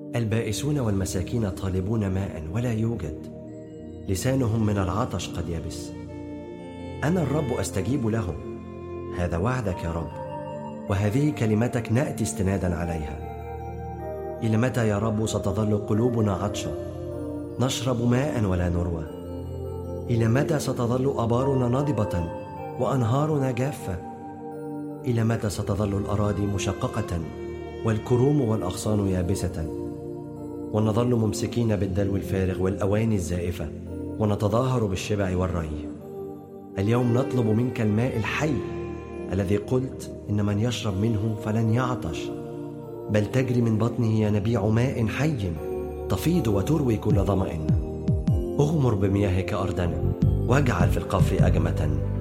البائسون والمساكين طالبون ماء ولا يوجد، لسانهم من العطش قد يبس. أنا الرب أستجيب لهم، هذا وعدك يا رب، وهذه كلمتك نأتي استنادا عليها. إلى متى يا رب ستظل قلوبنا عطشة نشرب ماء ولا نروى؟ إلى متى ستظل أبارنا نضبة وأنهارنا جافة؟ إلى متى ستظل الأراضي مشققة والكروم والأغصان يابسة، ونظل ممسكين بالدلو الفارغ والأواني الزائفة، ونتظاهر بالشبع والري؟ اليوم نطلب منك الماء الحي الذي قلت إن من يشرب منه فلن يعطش، بل تجري من بطنه ينابيع ماء حي تفيض وتروي كل ظمأ. اغمر بمياهك أرضنا، واجعل في القفر أجمة.